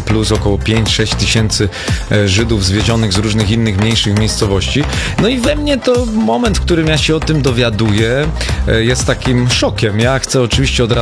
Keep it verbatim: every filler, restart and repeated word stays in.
plus około pięć sześć tysięcy Żydów zwiedzionych z różnych innych mniejszych miejscowości. No i we mnie to moment, w którym ja się o tym dowiaduję, jest takim szokiem. Ja chcę oczywiście od razu